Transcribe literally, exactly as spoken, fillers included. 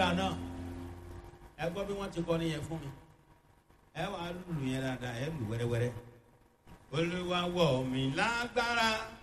dáa náà ẹ gbọ́ bí wọ́n ti kọ́ nìyẹn fún mi ẹ wàá lùlù yẹn dáadáa ẹ lù wẹ́rẹ́wẹ́rẹ́ olúwa wọ̀ mí lágbára.